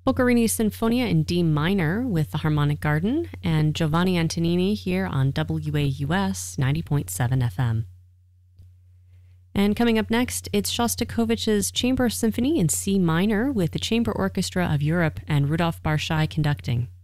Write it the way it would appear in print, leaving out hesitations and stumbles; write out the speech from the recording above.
Boccherini Sinfonia in D minor with the Harmonic Garden, and Giovanni Antonini here on WAUS 90.7 FM. And coming up next, it's Shostakovich's Chamber Symphony in C minor with the Chamber Orchestra of Europe and Rudolf Barschai conducting.